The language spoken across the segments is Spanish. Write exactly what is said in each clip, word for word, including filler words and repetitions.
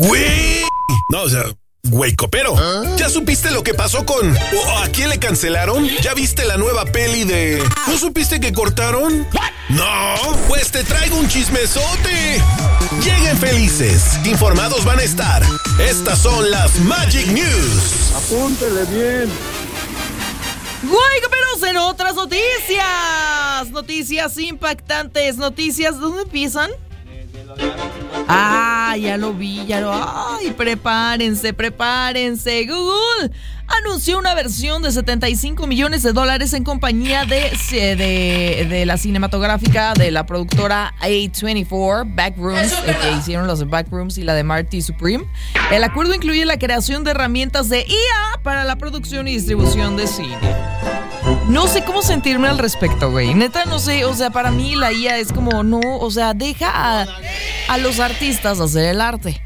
Güey. No, o sea, güey copero. ¿Ah? ¿Ya supiste lo que pasó con... o a quién le cancelaron? ¿Ya viste la nueva peli de... ¿No supiste que cortaron? No, pues te traigo un chismesote. Lleguen felices, informados van a estar. Estas son las Magic News. Apúntele bien. Güey, pero en otras noticias. Noticias impactantes. Noticias, ¿dónde empiezan? Ah, ya lo vi, ya lo... Ay, prepárense, prepárense. Google anunció una versión de setenta y cinco millones de dólares en compañía de, de, de la cinematográfica de la productora A veinticuatro, Backrooms, el que hicieron los de Backrooms y la de Marty Supreme. El acuerdo incluye la creación de herramientas de I A para la producción y distribución de cine. No sé cómo sentirme al respecto, güey. Neta, no sé. O sea, para mí la I A es como, no, o sea, deja a, a los artistas hacer el arte.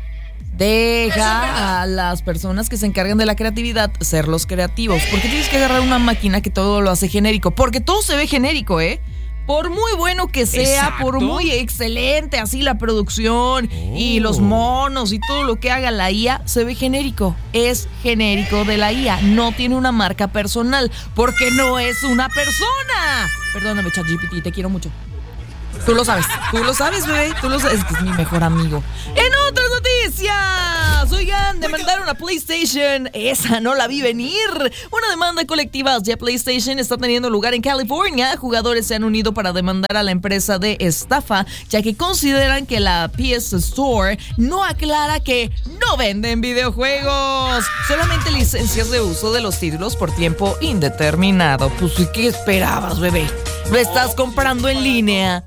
Deja a las personas que se encargan de la creatividad ser los creativos. ¿Por qué tienes que agarrar una máquina que todo lo hace genérico? Porque todo se ve genérico, ¿eh? Por muy bueno que sea, exacto, por muy excelente así la producción oh. y los monos y todo lo que haga la I A, se ve genérico. Es genérico de la I A. No tiene una marca personal porque no es una persona. Perdóname, ChatGPT, te quiero mucho. Tú lo sabes, tú lo sabes, bebé, tú lo sabes, que es mi mejor amigo. En otras noticias, oigan, demandaron a PlayStation. Esa no la vi venir. Una demanda colectiva hacia PlayStation está teniendo lugar en California. Jugadores se han unido para demandar a la empresa de estafa, ya que consideran que la P S Store no aclara que no venden videojuegos, solamente licencias de uso de los títulos por tiempo indeterminado. Pues, ¿qué esperabas, bebé? Lo estás comprando en línea.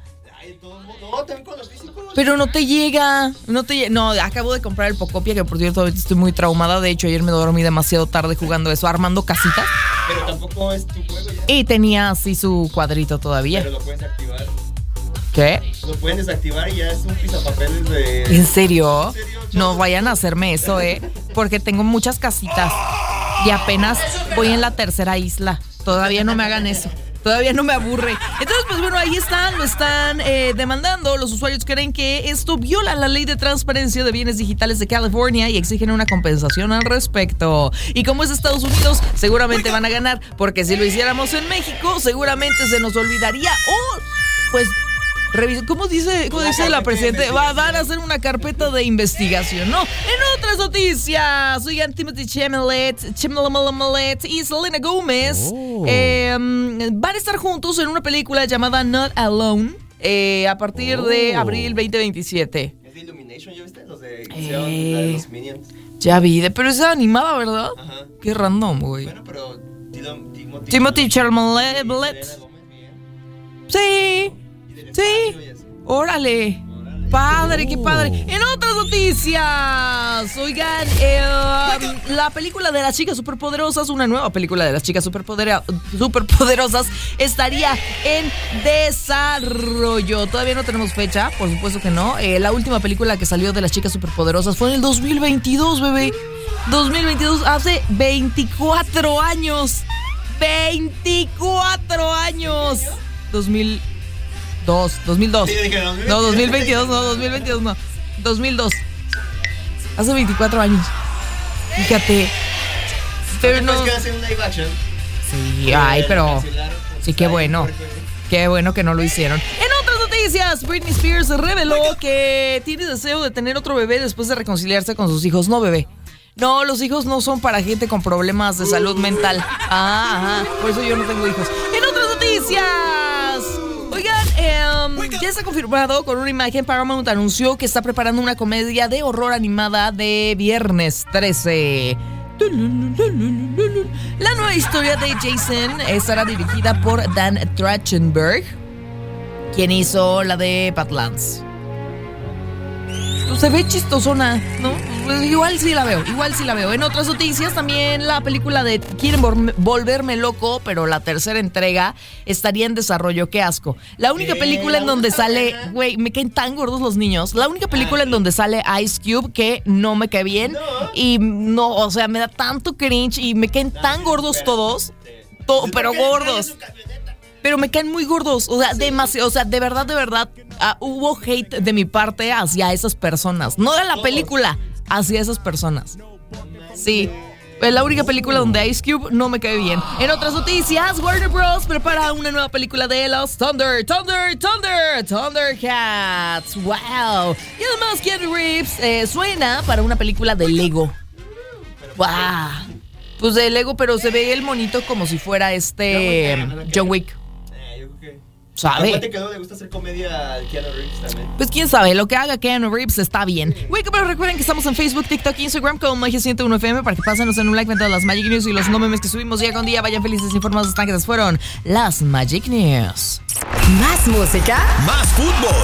No, también con los físicos. Pero no te llega, no te llega. No, acabo de comprar el Pocopia, que por cierto ahorita estoy muy traumada. De hecho, ayer me dormí demasiado tarde jugando eso, armando casitas. Pero tampoco es tu juego ya. Y tenía así su cuadrito todavía. Pero lo puedes activar. ¿Qué? Lo pueden desactivar y ya es un pisapapeles de... ¿En serio? ¿En serio? No vayan a hacerme eso, ¿eh? Porque tengo muchas casitas y apenas voy en la tercera isla. Todavía no me hagan eso. Todavía no me aburre. Entonces, pues bueno, ahí están, lo están eh, demandando. Los usuarios creen que esto viola la ley de transparencia de bienes digitales de California y exigen una compensación al respecto. Y como es Estados Unidos, seguramente van a ganar, porque si lo hiciéramos en México, seguramente se nos olvidaría o, pues... ¿Cómo dice, cómo dice la presidenta? Va, van a hacer una carpeta de investigación, ¿no? En otras noticias, oigan, Timothy Chalamet, Chalamet y Selena Gomez oh. eh, van a estar juntos en una película llamada Not Alone eh, a partir oh. de abril veinte veintisiete. Es de Illumination, ¿ya viste? Los de, eh, la de los Minions. Ya vi, pero es animada, ¿verdad? Ajá. Qué random, güey. Bueno, pero Timothy, Timothy Chalamet. Sí. Sí, órale. Padre, qué padre. En otras noticias, oigan, eh, la película de las chicas superpoderosas, una nueva película de las chicas superpodera- superpoderosas, estaría en desarrollo. Todavía no tenemos fecha, por supuesto que no. Eh, la última película que salió de las chicas superpoderosas fue en el dos mil veintidós, bebé. dos mil veintidós, hace veinticuatro años. veinticuatro años. dos mil Dos, dos mil dos. Sí, dije, dos mil veintidós. No, dos mil veintidós, no, dos mil veintidós, no. dos mil dos. Hace veinticuatro años. Fíjate. Pero no. Es que hacen un live action. Sí, ay, pero. Sí, qué bueno. Qué bueno que no lo hicieron. En otras noticias, Britney Spears reveló que tiene deseo de tener otro bebé después de reconciliarse con sus hijos. No, bebé. No, los hijos no son para gente con problemas de salud mental. Ah, ajá. Por eso yo no tengo hijos. En otras noticias. Oigan, eh, ya está confirmado con una imagen. Paramount anunció que está preparando una comedia de horror animada de Viernes trece. La nueva historia de Jason estará dirigida por Dan Trachtenberg, quien hizo la de Badlands. Pues se ve chistosona, ¿no? Pues igual sí la veo, igual sí la veo. En otras noticias también la película de Quieren volverme loco, pero la tercera entrega estaría en desarrollo. Qué asco. La única película en donde sale, güey, me caen tan gordos los niños. La única película en donde sale Ice Cube que no me cae bien y no, o sea, me da tanto cringe y me caen tan gordos todos, to- pero gordos. Pero me caen muy gordos, o sea, demasiado, o sea, de verdad, de verdad, uh, hubo hate de mi parte hacia esas personas. No de la película, hacia esas personas. Sí. Es la única película donde Ice Cube no me cae bien. En otras noticias, Warner Bros. Prepara una nueva película de los Thunder, Thunder, Thunder, Thundercats. ¡Wow! Y además Keanu Reeves eh, suena para una película de Lego. ¡Wow! Pues de Lego, pero se ve el monito como si fuera este John Wick. ¿Sabe? Acuérdate que no le gusta hacer comedia al Keanu Reeves también. Pues quién sabe, lo que haga Keanu Reeves está bien. Güey, pero recuerden que estamos en Facebook, TikTok e Instagram con Magia ciento uno F M para que pásenos en un like, ven todas las Magic News y los no memes que subimos día con día. Vayan felices, informados, están que fueron las Magic News. Más música, más fútbol.